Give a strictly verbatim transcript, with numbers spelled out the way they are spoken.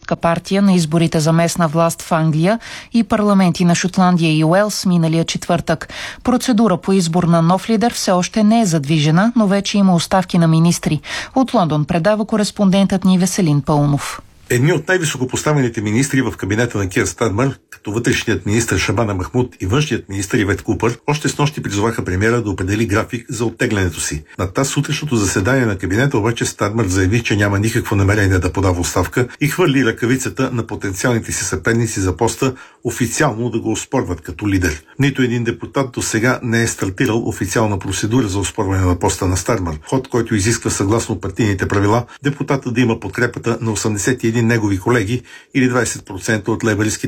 управляваща партия на изборите за местна власт в Англия и парламенти на Шотландия и Уелс миналия четвъртък. Процедура по избор на нов лидер все още не е задвижена, но вече има оставки на министри. От Лондон предава кореспондентът ни Веселин Паунов. Едни от най-високопоставените министри в кабинета на Кир Стармър, като вътрешният министр Шабана Махмуд и външният министр Ивет Купър, още снощи призоваха премиера да определи график за оттеглянето си. На тази сутрешното заседание на кабинета обаче Стармър заяви, че няма никакво намерение да подава оставка и хвърли ръкавицата на потенциалните си съперници за поста официално да го оспорват като лидер. Нито един депутат до сега не е стартирал официална процедура за оспорване на поста на Стармър, ход, който изисква съгласно партийните правила депутата да има подкрепата на осемдесет и един негови колеги или двадесет процента от лейбъристските